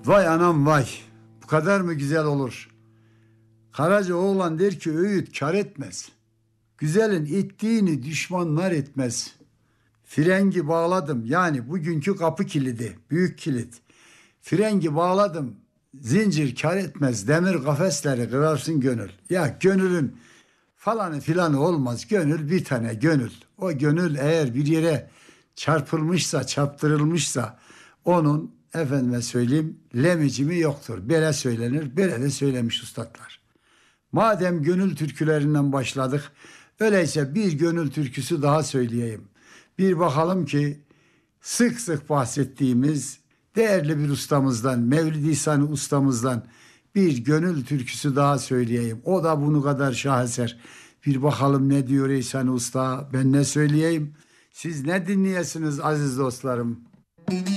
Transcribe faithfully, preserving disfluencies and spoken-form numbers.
Vay anam vay, bu kadar mı güzel olur? Karaca oğlan der ki öğüt kar etmez. Güzelin ettiğini düşmanlar etmez. Frengi bağladım, yani bugünkü kapı kilidi, büyük kilit. Frengi bağladım, zincir kar etmez. Demir kafesleri kırarsın gönül. Ya gönülün falanı filanı olmaz. Gönül bir tane gönül. O gönül eğer bir yere çarpılmışsa, çarptırılmışsa onun efendime söyleyeyim lemicimi yoktur. Böyle söylenir, böyle de söylemiş üstadlar. Madem gönül türkülerinden başladık, öyleyse bir gönül türküsü daha söyleyeyim. Bir bakalım ki sık sık bahsettiğimiz değerli bir ustamızdan, Mevlid İhsani ustamızdan bir gönül türküsü daha söyleyeyim. O da bunu kadar şaheser. Bir bakalım ne diyor İhsani Usta, ben ne söyleyeyim, siz ne dinleyesiniz aziz dostlarım.